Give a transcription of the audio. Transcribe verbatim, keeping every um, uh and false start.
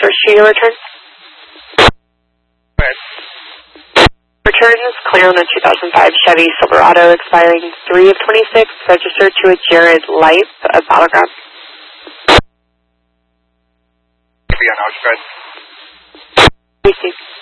source to your return? Go ahead. Return is clear on a two thousand five Chevy Silverado expiring three of twenty-six, registered to a Jared Life of Battleground. Yeah, no, it's good. Thank you.